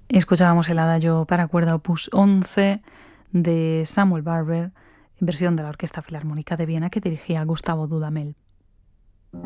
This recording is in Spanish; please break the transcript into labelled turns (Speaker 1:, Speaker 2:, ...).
Speaker 1: Escuchábamos el adagio para cuerda opus 11 de Samuel Barber, en versión de la Orquesta Filarmónica de Viena que dirigía Gustavo Dudamel.